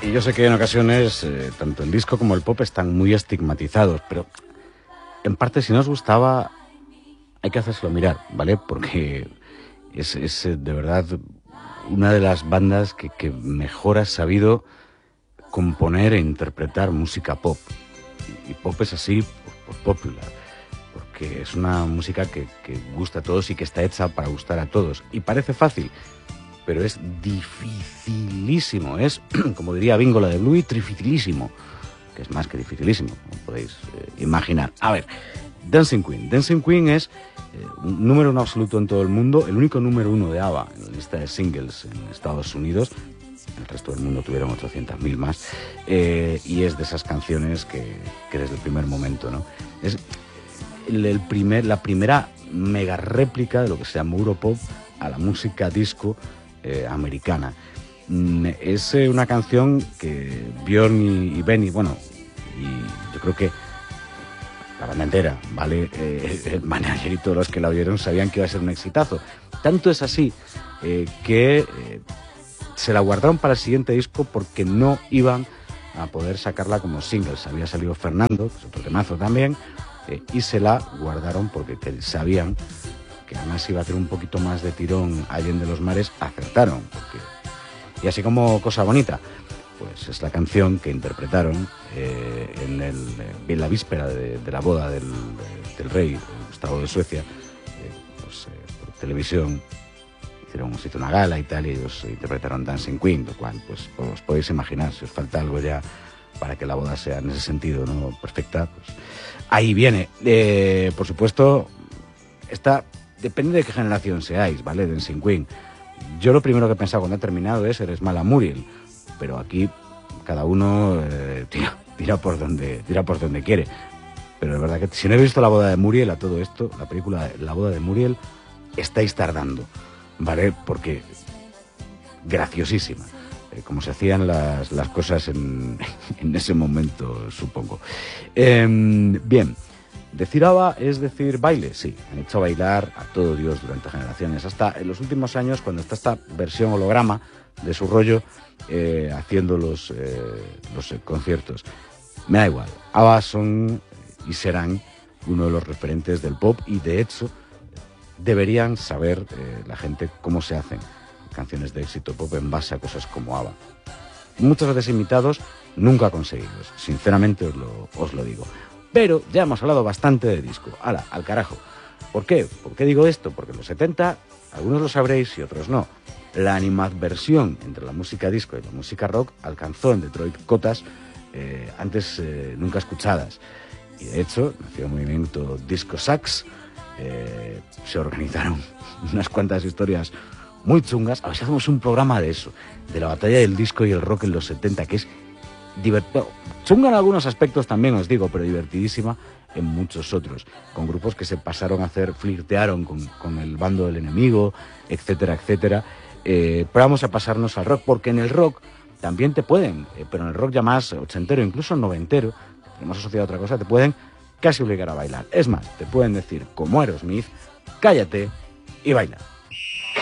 Y yo sé que en ocasiones tanto el disco como el pop están muy estigmatizados, pero en parte si no os gustaba hay que hacérselo mirar, ¿vale? Porque es de verdad una de las bandas que mejor ha sabido componer e interpretar música pop. Y pop es así por popular, porque es una música que gusta a todos y que está hecha para gustar a todos. Y parece fácil, pero es dificilísimo, es, como diría Bingo la de Bluey, trificilísimo, que es más que dificilísimo, como podéis imaginar. A ver, Dancing Queen. Dancing Queen es un número uno absoluto en todo el mundo, el único número uno de ABBA en la lista de singles en Estados Unidos. El resto del mundo tuvieron 800.000 más, y es de esas canciones que desde el primer momento, ¿no? Es la primera mega réplica de lo que se llama Europop a la música disco americana. Es una canción que Björn y Benny, bueno, y yo creo que la banda entera, ¿vale? El manager y todos los que la oyeron sabían que iba a ser un exitazo. Tanto es así que se la guardaron para el siguiente disco porque no iban a poder sacarla como singles. Había salido Fernando, que es otro temazo también, y se la guardaron porque sabían que además iba a tener un poquito más de tirón Allende los Mares. Acertaron, y así como cosa bonita, pues es la canción que interpretaron en la víspera de la boda del rey Gustavo de Suecia, por televisión. Se hizo una gala y tal, y ellos interpretaron Dancing Queen, lo cual pues os podéis imaginar, si os falta algo ya para que la boda sea en ese sentido, ¿no?, perfecta, pues ahí viene. Por supuesto, esta depende de qué generación seáis, ¿vale? Dancing Queen. Yo lo primero que he pensado cuando he terminado es Eres mala Muriel, pero aquí cada uno tira por donde quiere. Pero es verdad que si no habéis visto La boda de Muriel, a todo esto, la película La boda de Muriel, estáis tardando, ¿vale? Porque graciosísima, como se hacían las cosas en ese momento, supongo. Bien, decir ABBA es decir baile, sí, han hecho bailar a todo Dios durante generaciones, hasta en los últimos años, cuando está esta versión holograma de su rollo haciendo los conciertos. Me da igual, ABBA son y serán uno de los referentes del pop, y de hecho deberían saber la gente cómo se hacen canciones de éxito pop en base a cosas como ABBA. Muchas veces imitados, nunca conseguidos, sinceramente os lo digo. Pero ya hemos hablado bastante de disco. ¡Hala, al carajo! ¿Por qué? ¿Por qué digo esto? Porque en los 70, algunos lo sabréis y otros no, la animadversión entre la música disco y la música rock alcanzó en Detroit cotas antes nunca escuchadas. Y de hecho, nació el movimiento Disco Sax. Se organizaron unas cuantas historias muy chungas. A ver si hacemos un programa de eso, de la batalla del disco y el rock en los 70, que es divertido, chunga en algunos aspectos también, os digo, pero divertidísima en muchos otros, con grupos que se pasaron a flirtearon con el bando del enemigo, etcétera, etcétera. Pero vamos a pasarnos al rock, porque en el rock también te pueden, pero en el rock ya más ochentero, incluso noventero, tenemos asociado a otra cosa, te pueden casi obligar a bailar. Es más, te pueden decir, como Aerosmith, cállate y baila.